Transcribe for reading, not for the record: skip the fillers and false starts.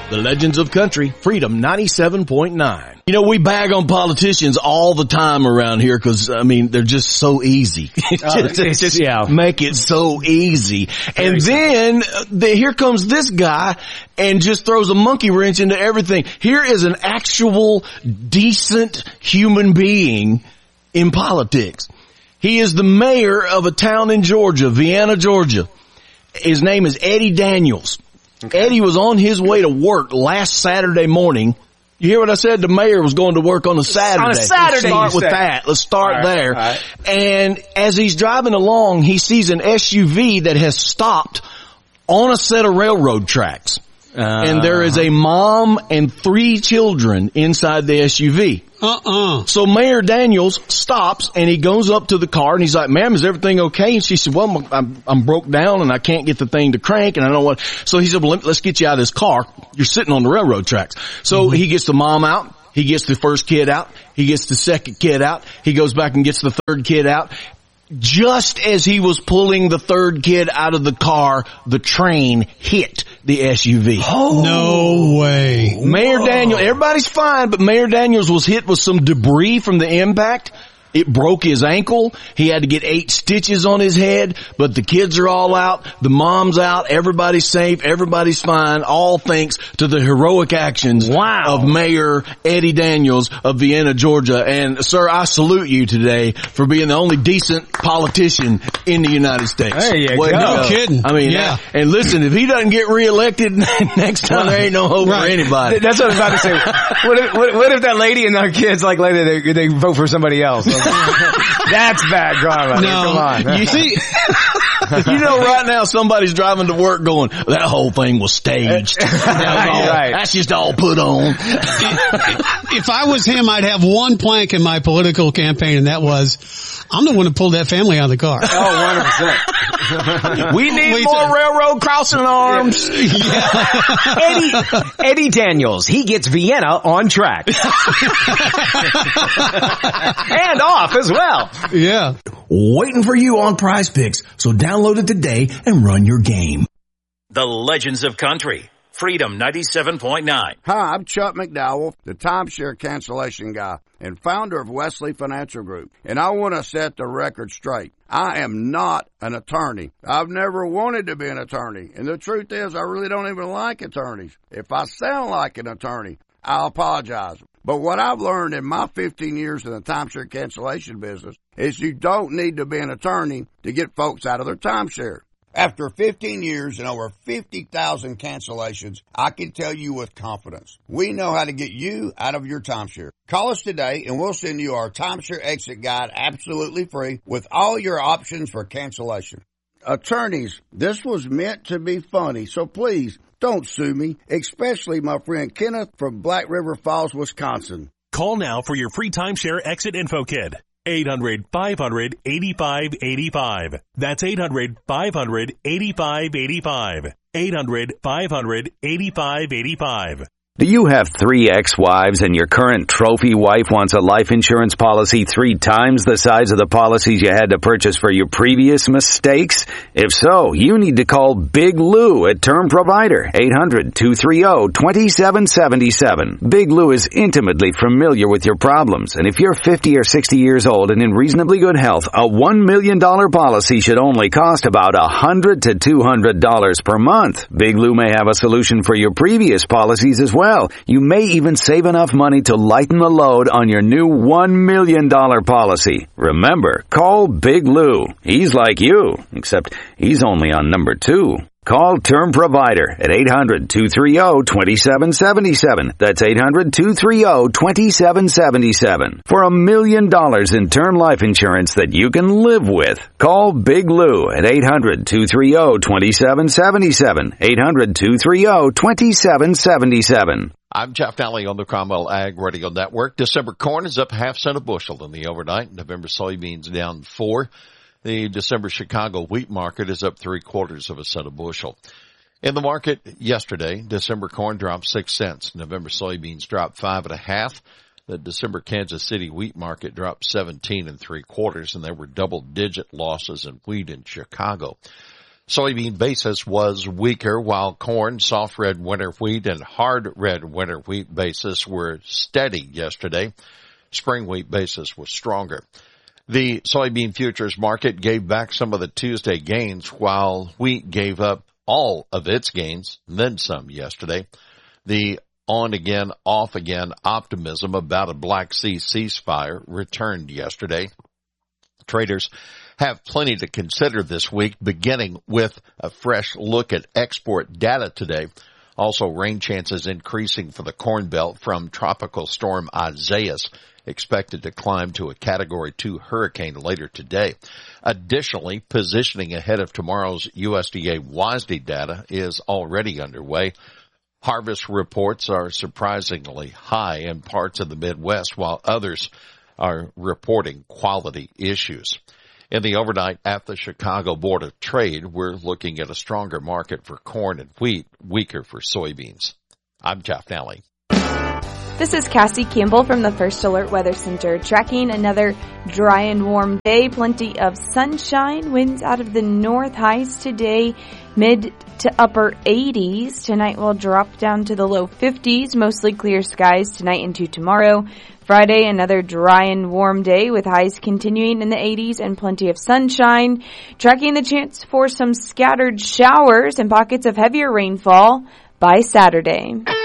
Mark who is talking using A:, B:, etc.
A: The Legends of Country, Freedom 97.9. You know, we bag on politicians all the time around here because, I mean, they're just so easy. Make it so easy. And then here comes this guy and just throws a monkey wrench into everything. Here is an actual decent human being in politics. He is the mayor of a town in Georgia, Vienna, Georgia. His name is Eddie Daniels. Okay. Eddie was on his way to work last Saturday morning. You hear what I said? The mayor was going to work on a Saturday.
B: On a Saturday,
A: Let's start with that. Let's start there. Right. And as he's driving along, he sees an SUV that has stopped on a set of railroad tracks. And there is a mom and 3 children inside the SUV. So Mayor Daniels stops and he goes up to the car and he's like, "Ma'am, is everything okay?" And she said, "Well, I'm broke down and I can't get the thing to crank and I don't know what." So he said, "Well, let's get you out of this car. You're sitting on the railroad tracks." So he gets the mom out. He gets the first kid out. He gets the second kid out. He goes back and gets the third kid out. Just as he was pulling the third kid out of the car, the train hit the SUV.
C: Oh, no way.
A: Mayor Daniels, everybody's fine, but Mayor Daniels was hit with some debris from the impact. It broke his ankle. He had to get 8 stitches on his head, but the kids are all out. The mom's out. Everybody's safe. Everybody's fine. All thanks to the heroic actions of Mayor Eddie Daniels of Vienna, Georgia. And sir, I salute you today for being the only decent politician in the United States.
B: There you go.
C: No kidding.
A: I mean, and listen, if he doesn't get reelected next time, there ain't no hope for anybody.
B: That's what I was about to say. What if that lady and our kids, like later, they vote for somebody else? That's bad drama.
C: No,
B: come on.
C: You see,
A: you know, right now somebody's driving to work going, "That whole thing was staged. That's just all put on."
C: If I was him, I'd have one plank in my political campaign, and that was, I'm the one who pulled that family out of the car.
B: Oh, 100%.
A: We need more railroad crossing arms.
B: Eddie Daniels, he gets Vienna on track. And off as well.
C: Yeah.
A: Waiting for you on Prize Picks, so download it today and run your game.
D: The Legends of Country, Freedom 97.9.
E: Hi, I'm Chuck McDowell, the timeshare cancellation guy and founder of Wesley Financial Group. And I want to set the record straight. I am not an attorney. I've never wanted to be an attorney. And the truth is, I really don't even like attorneys. If I sound like an attorney, I'll apologize. But what I've learned in my 15 years in the timeshare cancellation business is you don't need to be an attorney to get folks out of their timeshare. After 15 years and over 50,000 cancellations, I can tell you with confidence, we know how to get you out of your timeshare. Call us today and we'll send you our timeshare exit guide absolutely free with all your options for cancellation. Attorneys, this was meant to be funny, so please don't sue me, especially my friend Kenneth from Black River Falls, Wisconsin.
F: Call now for your free timeshare exit info kit. 800-500-8585. That's 800-500-8585. 800-500-8585.
G: Do you have 3 ex-wives and your current trophy wife wants a life insurance policy 3 times the size of the policies you had to purchase for your previous mistakes? If so, you need to call Big Lou at Term Provider, 800-230-2777. Big Lou is intimately familiar with your problems, and if you're 50 or 60 years old and in reasonably good health, a $1 million policy should only cost about $100 to $200 per month. Big Lou may have a solution for your previous policies as well. You may even save enough money to lighten the load on your new $1 million policy. Remember, call Big Lou. He's like you, except he's only on number 2. Call Term Provider at 800-230-2777. That's 800-230-2777. For $1 million in term life insurance that you can live with. Call Big Lou at 800-230-2777. 800-230-2777.
H: I'm Jeff Daly on the Cromwell Ag Radio Network. December corn is up 0.5 cents a bushel in the overnight. November soybeans down 4. The December Chicago wheat market is up 0.75 cents a bushel. In the market yesterday, December corn dropped 6 cents. November soybeans dropped 5.5. The December Kansas City wheat market dropped 17 3/4, and there were double-digit losses in wheat in Chicago. Soybean basis was weaker, while corn, soft red winter wheat, and hard red winter wheat basis were steady yesterday. Spring wheat basis was stronger. The soybean futures market gave back some of the Tuesday gains, while wheat gave up all of its gains, then some yesterday. The on-again, off-again optimism about a Black Sea ceasefire returned yesterday. Traders have plenty to consider this week, beginning with a fresh look at export data today. Also, rain chances increasing for the Corn Belt from Tropical Storm Isaias, expected to climb to a Category 2 hurricane later today. Additionally, positioning ahead of tomorrow's USDA WASDE data is already underway. Harvest reports are surprisingly high in parts of the Midwest, while others are reporting quality issues. In the overnight at the Chicago Board of Trade, we're looking at a stronger market for corn and wheat, weaker for soybeans. I'm Jeff Nally.
I: This is Cassie Campbell from the First Alert Weather Center, tracking another dry and warm day. Plenty of sunshine, winds out of the north, highs today mid to upper 80s. Tonight will drop down to the low 50s, mostly clear skies tonight into tomorrow. Friday, another dry and warm day with highs continuing in the 80s and plenty of sunshine. Tracking the chance for some scattered showers and pockets of heavier rainfall by Saturday.